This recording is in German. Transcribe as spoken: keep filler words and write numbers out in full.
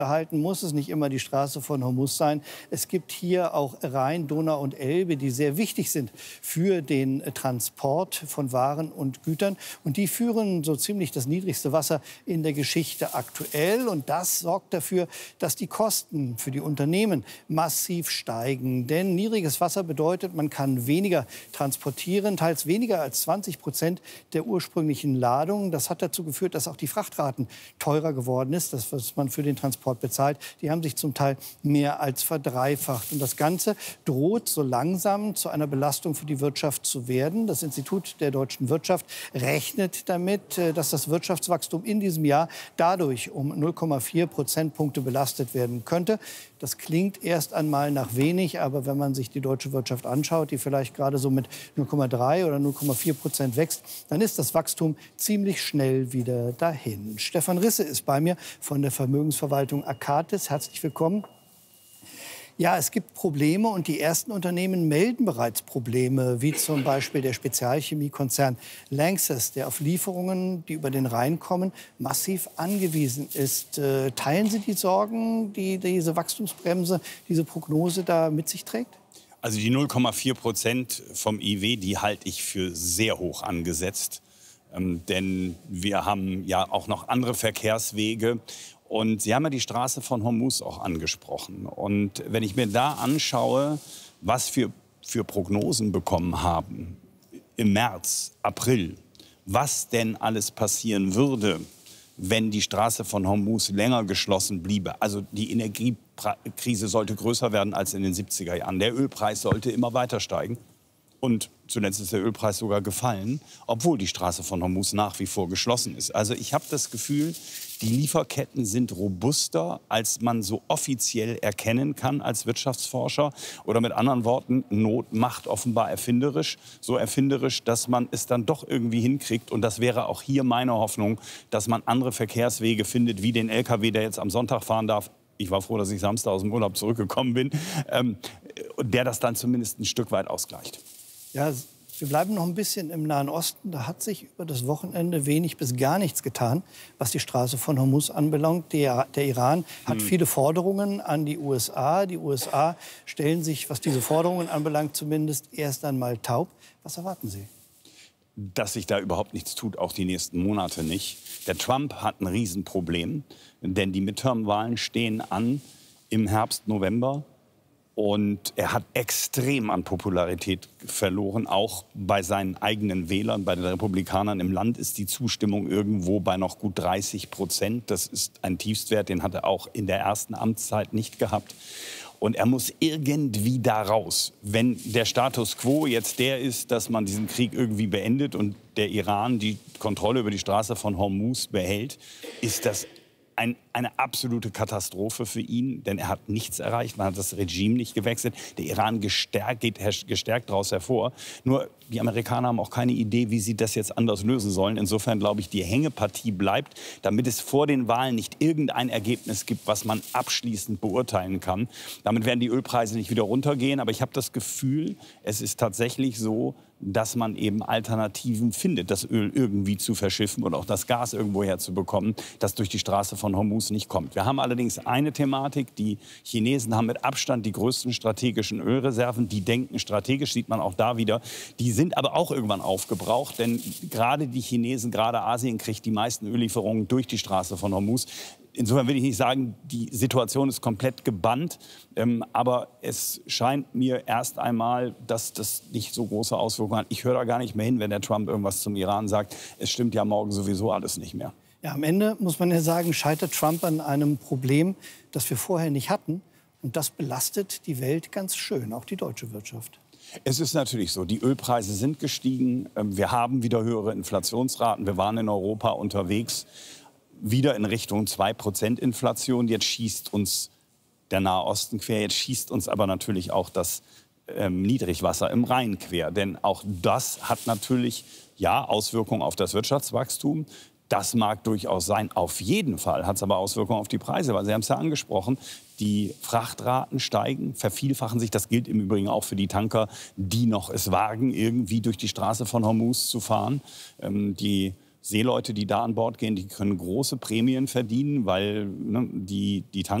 Halten muss es nicht immer die Straße von Hormuz sein. Es gibt hier auch Rhein, Donau und Elbe, die sehr wichtig sind für den Transport von Waren und Gütern. Und die führen so ziemlich das niedrigste Wasser in der Geschichte aktuell. Und das sorgt dafür, dass die Kosten für die Unternehmen massiv steigen. Denn niedriges Wasser bedeutet, man kann weniger transportieren, teils weniger als zwanzig Prozent der ursprünglichen Ladung. Das hat dazu geführt, dass auch die Frachtraten teurer geworden ist. Das, was man für den Transport bezahlt, die haben sich zum Teil mehr als verdreifacht. Und das Ganze droht so langsam zu einer Belastung für die Wirtschaft zu werden. Das Institut der deutschen Wirtschaft rechnet damit, dass das Wirtschaftswachstum in diesem Jahr dadurch um null Komma vier Prozentpunkte belastet werden könnte. Das klingt erst einmal nach wenig, aber wenn man sich die deutsche Wirtschaft anschaut, die vielleicht gerade so mit null Komma drei oder null Komma vier Prozent wächst, dann ist das Wachstum ziemlich schnell wieder dahin. Stefan Risse ist bei mir von der Vermögensverwaltung Akatis. Herzlich willkommen. Ja, es gibt Probleme und die ersten Unternehmen melden bereits Probleme, wie zum Beispiel der Spezialchemiekonzern Lanxess, der auf Lieferungen, die über den Rhein kommen, massiv angewiesen ist. Äh, teilen Sie die Sorgen, die diese Wachstumsbremse, diese Prognose da mit sich trägt? Also die null Komma vier Prozent vom I W, die halte ich für sehr hoch angesetzt. Ähm, denn wir haben ja auch noch andere Verkehrswege. Und Sie haben ja die Straße von Hormuz auch angesprochen. Und wenn ich mir da anschaue, was wir für Prognosen bekommen haben im März, April, was denn alles passieren würde, wenn die Straße von Hormuz länger geschlossen bliebe. Also die Energiekrise sollte größer werden als in den siebziger Jahren. Der Ölpreis sollte immer weiter steigen. Und zuletzt ist der Ölpreis sogar gefallen, obwohl die Straße von Hormuz nach wie vor geschlossen ist. Also ich habe das Gefühl, die Lieferketten sind robuster, als man so offiziell erkennen kann als Wirtschaftsforscher. Oder mit anderen Worten, Not macht offenbar erfinderisch. So erfinderisch, dass man es dann doch irgendwie hinkriegt. Und das wäre auch hier meine Hoffnung, dass man andere Verkehrswege findet, wie den L K W, der jetzt am Sonntag fahren darf. Ich war froh, dass ich Samstag aus dem Urlaub zurückgekommen bin. Ähm, der das dann zumindest ein Stück weit ausgleicht. Ja, wir bleiben noch ein bisschen im Nahen Osten. Da hat sich über das Wochenende wenig bis gar nichts getan, was die Straße von Hormuz anbelangt. Der, der Iran hat hm. viele Forderungen an die U S A. Die U S A stellen sich, was diese Forderungen anbelangt, zumindest erst einmal taub. Was erwarten Sie? Dass sich da überhaupt nichts tut, auch die nächsten Monate nicht. Der Trump hat ein Riesenproblem, denn die Midterm-Wahlen stehen an im Herbst, November. Und er hat extrem an Popularität verloren, auch bei seinen eigenen Wählern. Bei den Republikanern im Land ist die Zustimmung irgendwo bei noch gut dreißig Prozent. Das ist ein Tiefstwert, den hat er auch in der ersten Amtszeit nicht gehabt. Und er muss irgendwie da raus. Wenn der Status quo jetzt der ist, dass man diesen Krieg irgendwie beendet und der Iran die Kontrolle über die Straße von Hormuz behält, ist das Ein, eine absolute Katastrophe für ihn, denn er hat nichts erreicht, man hat das Regime nicht gewechselt. Der Iran gestärkt, geht gestärkt daraus hervor. Nur die Amerikaner haben auch keine Idee, wie sie das jetzt anders lösen sollen. Insofern glaube ich, die Hängepartie bleibt, damit es vor den Wahlen nicht irgendein Ergebnis gibt, was man abschließend beurteilen kann. Damit werden die Ölpreise nicht wieder runtergehen, aber ich habe das Gefühl, es ist tatsächlich so, dass man eben Alternativen findet, das Öl irgendwie zu verschiffen und auch das Gas irgendwo herzubekommen, das durch die Straße von Hormuz nicht kommt. Wir haben allerdings eine Thematik, die Chinesen haben mit Abstand die größten strategischen Ölreserven, die denken strategisch, sieht man auch da wieder. Die sind aber auch irgendwann aufgebraucht, denn gerade die Chinesen, gerade Asien kriegt die meisten Öllieferungen durch die Straße von Hormuz. Insofern will ich nicht sagen, die Situation ist komplett gebannt, ähm, aber es scheint mir erst einmal, dass das nicht so große Auswirkungen hat. Ich höre da gar nicht mehr hin, wenn der Trump irgendwas zum Iran sagt. Es stimmt ja morgen sowieso alles nicht mehr. Ja, am Ende muss man ja sagen, scheitert Trump an einem Problem, das wir vorher nicht hatten. Und das belastet die Welt ganz schön, auch die deutsche Wirtschaft. Es ist natürlich so, die Ölpreise sind gestiegen. Wir haben wieder höhere Inflationsraten. Wir waren in Europa unterwegs, wieder in Richtung zwei Prozent Inflation. Jetzt schießt uns der Nahe Osten quer. Jetzt schießt uns aber natürlich auch das ähm, Niedrigwasser im Rhein quer. Denn auch das hat natürlich ja, Auswirkungen auf das Wirtschaftswachstum. Das mag durchaus sein. Auf jeden Fall hat es aber Auswirkungen auf die Preise. Weil Sie haben es ja angesprochen, die Frachtraten steigen, vervielfachen sich. Das gilt im Übrigen auch für die Tanker, die noch es wagen, irgendwie durch die Straße von Hormuz zu fahren. Ähm, die Seeleute, die da an Bord gehen, die können große Prämien verdienen, weil ne, die, die Tank